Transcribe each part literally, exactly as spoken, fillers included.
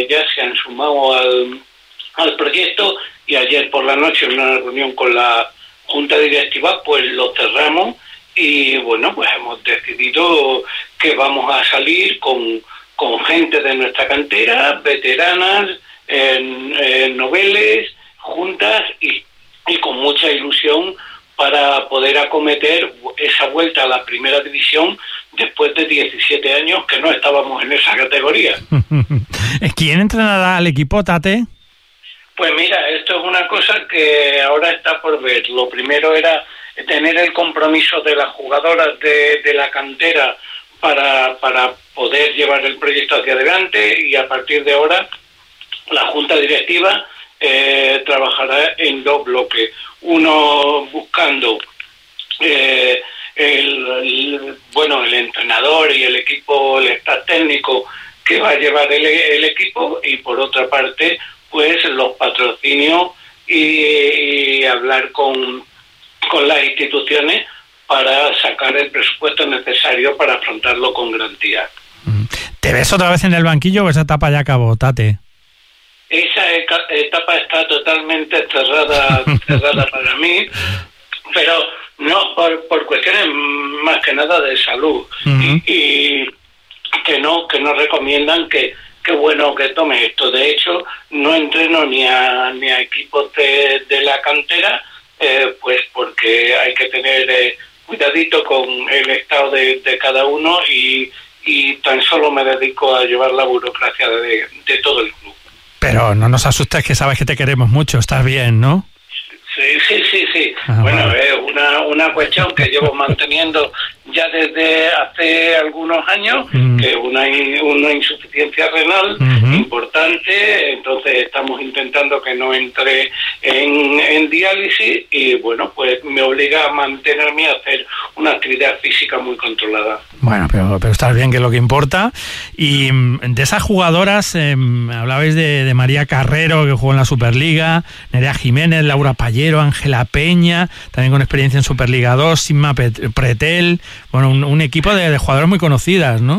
que ya se han sumado al, al proyecto, y ayer por la noche en una reunión con la Junta Directiva pues lo cerramos, y bueno, pues hemos decidido que vamos a salir con, con gente de nuestra cantera, veteranas, en, en noveles, juntas y, y con mucha ilusión para poder acometer esa vuelta a la primera división después de diecisiete años que no estábamos en esa categoría. ¿Quién entrenará al equipo, Tate? Pues mira, esto es una cosa que ahora está por ver. Lo primero era tener el compromiso de las jugadoras de, de la cantera para, para poder llevar el proyecto hacia adelante, y a partir de ahora la Junta Directiva eh, trabajará en dos bloques. Uno buscando eh, el, el, bueno, el entrenador y el equipo, el staff técnico que va a llevar el, el equipo, y por otra parte pues los patrocinios y, y hablar con, con las instituciones para sacar el presupuesto necesario para afrontarlo con garantía. ¿Te ves otra vez en el banquillo o esa etapa ya acabó, Tate? Esa etapa está totalmente cerrada, cerrada para mí, pero no por, por cuestiones más que nada de salud. Uh-huh. y, y que no que no recomiendan que qué bueno que tome esto. De hecho, no entreno ni a ni a equipos de, de la cantera, eh, pues porque hay que tener eh, cuidadito con el estado de, de cada uno, y, y tan solo me dedico a llevar la burocracia de, de todo el club. Pero no nos asustes, que sabes que te queremos mucho, estás bien, ¿no? Sí, sí, sí, sí. Ah, bueno, es vale. una, una cuestión que llevo manteniendo ya desde hace algunos años, mm. que es una, una insuficiencia renal mm-hmm. importante, entonces estamos intentando que no entre en, en diálisis, y bueno, pues me obliga a mantenerme a hacer una actividad física muy controlada. Bueno, pero, pero estás bien, que es lo que importa. Y de esas jugadoras, eh, hablabais de, de María Carrero, que jugó en la Superliga, Nerea Jiménez, Laura Pallero, Ángela Peña, también con experiencia en Superliga dos, Sima Pretel, bueno, un, un equipo de, de jugadoras muy conocidas, ¿no?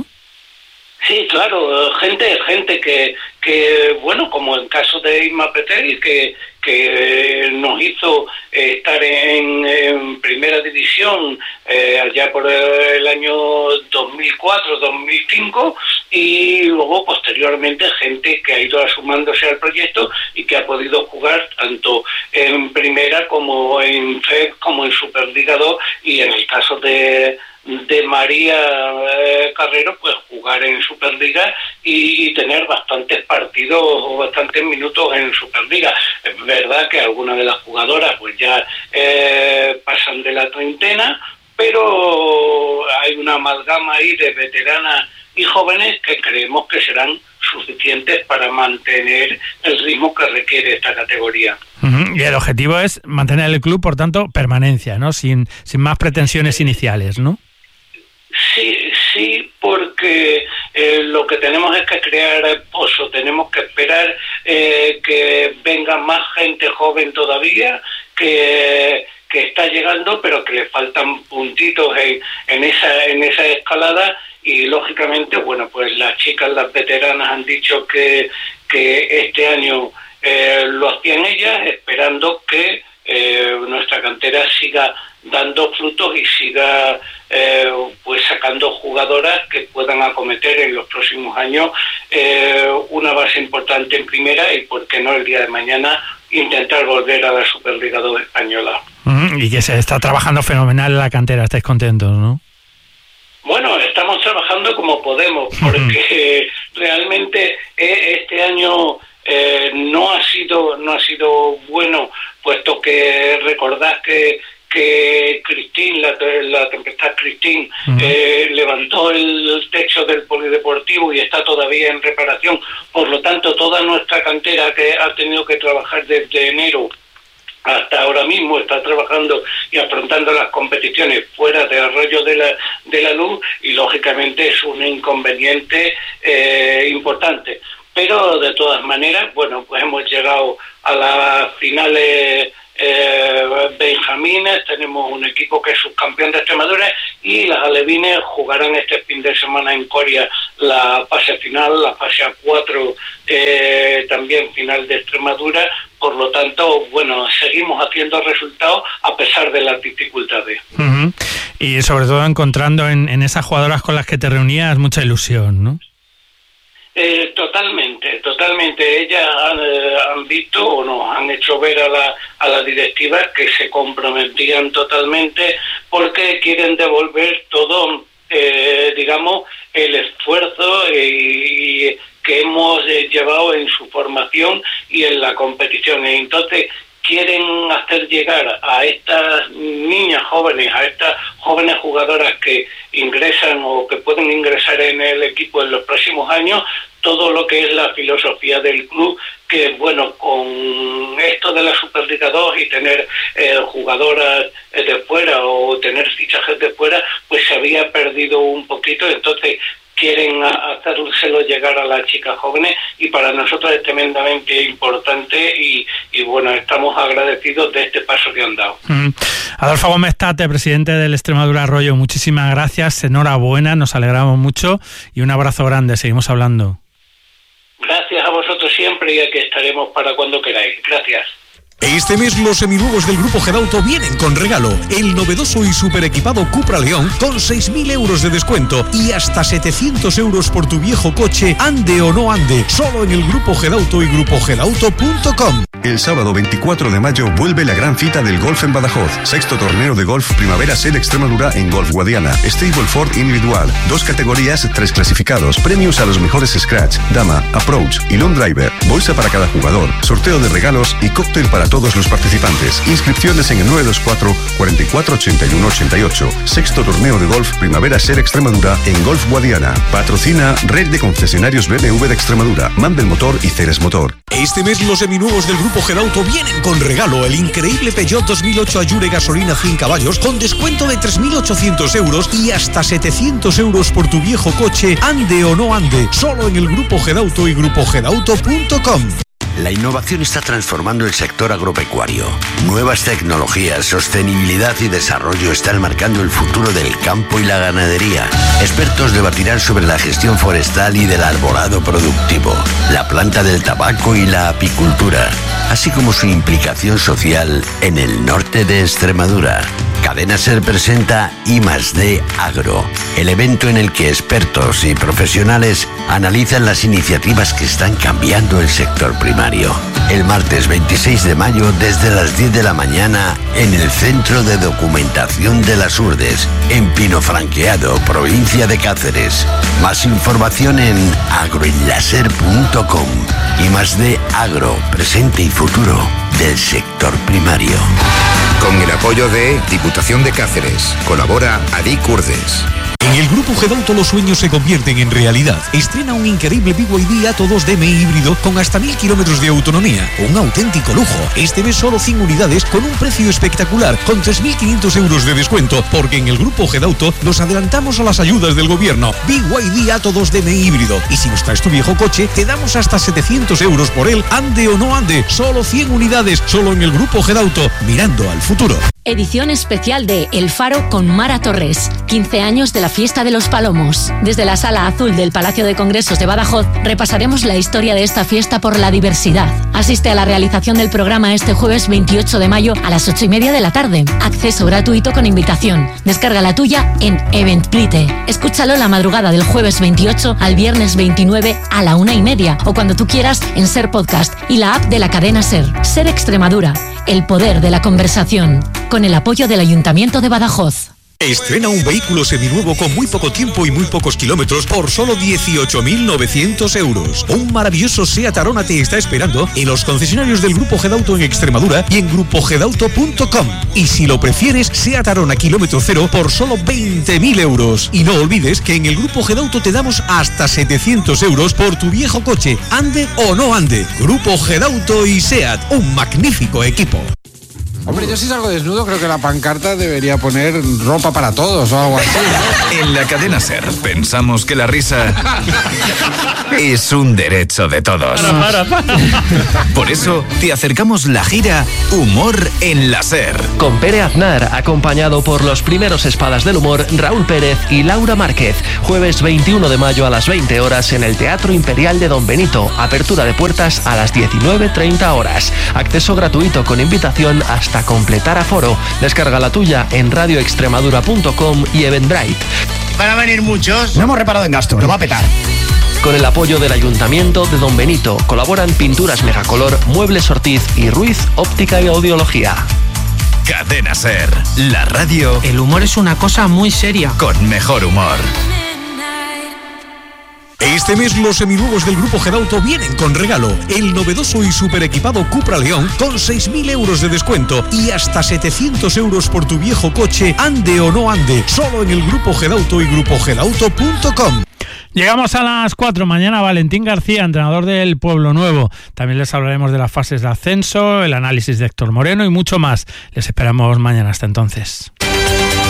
Sí, claro, gente gente que, que bueno, como el caso de Isma Pretel, que, que nos hizo eh, estar en, en primera división eh, allá por el año dos mil cuatro, dos mil cinco, y luego posteriormente gente que ha ido asumándose al proyecto y que ha podido jugar tanto en primera como en F E D como en Superliga dos, y en el caso de de María eh, Carrero, pues jugar en Superliga y, y tener bastantes partidos o bastantes minutos en Superliga. Es verdad que algunas de las jugadoras pues ya eh, pasan de la treintena, pero hay una amalgama ahí de veteranas y jóvenes que creemos que serán suficientes para mantener el ritmo que requiere esta categoría. Uh-huh. Y el objetivo es mantener el club, por tanto, permanencia, ¿no? Sin, sin más pretensiones iniciales, ¿no? Sí, sí, porque eh, lo que tenemos es que crear pozo, tenemos que esperar eh, que venga más gente joven todavía, que, que está llegando, pero que le faltan puntitos en, en esa en esa escalada, y lógicamente, bueno, pues las chicas, las veteranas han dicho que, que este año eh, lo hacían ellas, esperando que eh, nuestra cantera siga dando frutos y siga eh, pues sacando jugadoras que puedan acometer en los próximos años eh, una base importante en primera, y por qué no el día de mañana intentar volver a la Superliga dos española. Uh-huh. Y que se está trabajando fenomenal en la cantera, estáis contentos, ¿no? Bueno, estamos trabajando como podemos, porque uh-huh. realmente eh, este año eh, no ha sido no ha sido bueno, puesto que recordad que que Cristín, la, la tempestad Cristín, uh-huh. eh, levantó el techo del polideportivo y está todavía en reparación. Por lo tanto, toda nuestra cantera, que ha tenido que trabajar desde enero hasta ahora mismo, está trabajando y afrontando las competiciones fuera del Arroyo de la, de la Luz, y lógicamente es un inconveniente eh, importante. Pero de todas maneras, bueno, pues hemos llegado a las finales Eh, benjamines, tenemos un equipo que es subcampeón de Extremadura, y las alevines jugarán este fin de semana en Coria la fase final, la fase a cuatro eh, final de Extremadura. Por lo tanto, bueno, seguimos haciendo resultados a pesar de las dificultades. Uh-huh. Y sobre todo encontrando en, en esas jugadoras con las que te reunías mucha ilusión, ¿no? Eh, totalmente, totalmente. Ellas han, eh, han visto o nos han hecho ver a la, a la directiva que se comprometían totalmente porque quieren devolver todo, eh, digamos, el esfuerzo y, y que hemos eh, llevado en su formación y en la competición. Y entonces quieren hacer llegar a estas niñas jóvenes, a estas jóvenes jugadoras que ingresan o que pueden ingresar en el equipo en los próximos años, todo lo que es la filosofía del club, que bueno, con esto de la Superliga dos y tener eh, jugadoras de fuera o tener fichajes de fuera, pues se había perdido un poquito. Entonces quieren hacérselo llegar a las chicas jóvenes y para nosotros es tremendamente importante y, y bueno, estamos agradecidos de este paso que han dado. Mm. Adolfo Gómez Tate, presidente del Extremadura Arroyo, muchísimas gracias, enhorabuena, nos alegramos mucho y un abrazo grande, seguimos hablando. Gracias a vosotros siempre y aquí estaremos para cuando queráis. Gracias. Este mes los seminuevos del Grupo Gedauto vienen con regalo. El novedoso y super equipado Cupra León con seis mil euros de descuento y hasta setecientos euros por tu viejo coche, ande o no ande. Solo en el Grupo Gedauto y grupo gedauto punto com. El sábado veinticuatro de mayo vuelve la gran cita del golf en Badajoz. Sexto torneo de golf Primavera Ser Extremadura en Golf Guadiana. Stableford individual. Dos categorías, tres clasificados. Premios a los mejores scratch, dama, approach y long driver. Bolsa para cada jugador. Sorteo de regalos y cóctel para todos los participantes. Inscripciones en el nueve dos cuatro, cuarenta y cuatro, ochenta y uno, ochenta y ocho. Sexto torneo de golf Primavera Ser Extremadura en Golf Guadiana. Patrocina Red de Concesionarios B M W de Extremadura, Mandel Motor y Ceres Motor. Este mes los seminuevos del Grupo Gedauto vienen con regalo. El increíble Peugeot dos mil ocho Allure gasolina cien caballos con descuento de tres mil ochocientos euros y hasta setecientos euros por tu viejo coche, ande o no ande. Solo en el Grupo Gedauto y grupo gedauto punto com. La innovación está transformando el sector agropecuario. Nuevas tecnologías, sostenibilidad y desarrollo están marcando el futuro del campo y la ganadería. Expertos debatirán sobre la gestión forestal y del arbolado productivo, la planta del tabaco y la apicultura, así como su implicación social en el norte de Extremadura. Cadena Ser presenta I más D Agro, el evento en el que expertos y profesionales analizan las iniciativas que están cambiando el sector primario. El martes veintiséis de mayo desde las diez de la mañana en el Centro de Documentación de las Urdes, en Pinofranqueado, provincia de Cáceres. Más información en agroenlaser punto com. I más D Agro, presente y futuro del sector primario. Con el apoyo de Diputación de Cáceres. Colabora Adic Urdes. En el Grupo Gedauto los sueños se convierten en realidad. Estrena un increíble B Y D Atto dos D M I híbrido con hasta mil kilómetros de autonomía. Un auténtico lujo. Este mes solo cien unidades con un precio espectacular, con tres mil quinientos euros de descuento, porque en el Grupo Gedauto nos adelantamos a las ayudas del gobierno. B Y D Atto dos D M I híbrido. Y si nos traes tu viejo coche, te damos hasta setecientos euros por él, ande o no ande. Solo cien unidades, solo en el Grupo Gedauto, mirando al futuro. Edición especial de El Faro con Mara Torres. quince años de la Fiesta de los Palomos. Desde la Sala Azul del Palacio de Congresos de Badajoz repasaremos la historia de esta fiesta por la diversidad. Asiste a la realización del programa este jueves veintiocho de mayo a las ocho y media de la tarde. Acceso gratuito con invitación. Descarga la tuya en Eventbrite. Escúchalo la madrugada del jueves veintiocho al viernes veintinueve a la una y media o cuando tú quieras en Ser Podcast y la app de la cadena Ser. Ser Extremadura. El poder de la conversación. Con el apoyo del Ayuntamiento de Badajoz. Estrena un vehículo seminuevo con muy poco tiempo y muy pocos kilómetros por solo dieciocho mil novecientos euros. Un maravilloso Seat Arona te está esperando en los concesionarios del Grupo Gedauto en Extremadura y en grupo gedauto punto com. Y si lo prefieres, Seat Arona kilómetro cero por solo veinte mil euros. Y no olvides que en el Grupo Gedauto te damos hasta setecientos euros por tu viejo coche, ande o no ande. Grupo Gedauto y Seat, un magnífico equipo. Hombre, yo si salgo desnudo creo que la pancarta debería poner ropa para todos o algo así, ¿no? En la cadena SER pensamos que la risa es un derecho de todos. Para, para, para. Por eso te acercamos la gira Humor en la SER. Con Pere Aznar, acompañado por los primeros espadas del humor, Raúl Pérez y Laura Márquez. Jueves veintiuno de mayo a las veinte horas en el Teatro Imperial de Don Benito. Apertura de puertas a las diecinueve treinta horas. Acceso gratuito con invitación hasta completar aforo. Descarga la tuya en radio extremadura punto com y Eventbrite. ¿Van a venir muchos? No hemos reparado en gasto, lo va a petar. Con el apoyo del Ayuntamiento de Don Benito colaboran Pinturas Megacolor, Muebles Ortiz y Ruiz Óptica y Audiología. Cadena SER, la radio. El humor es una cosa muy seria. Con mejor humor. Este mes los seminuevos del Grupo Gedauto vienen con regalo. El novedoso y super equipado Cupra León con seis mil euros de descuento y hasta setecientos euros por tu viejo coche, ande o no ande. Solo en el Grupo Gedauto y grupo gedauto punto com. Llegamos a las cuatro. Mañana Valentín García, entrenador del Pueblo Nuevo. También les hablaremos de las fases de ascenso, el análisis de Héctor Moreno y mucho más. Les esperamos mañana. Hasta entonces.